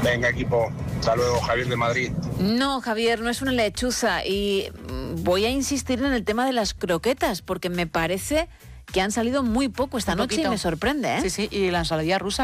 Venga, equipo. Hasta luego, Javier de Madrid. No, Javier, no es una lechuza. Y voy a insistir en el tema de las croquetas, porque me parece que han salido muy poco esta noche y me sorprende, ¿eh? Sí, y la ensaladilla rusa.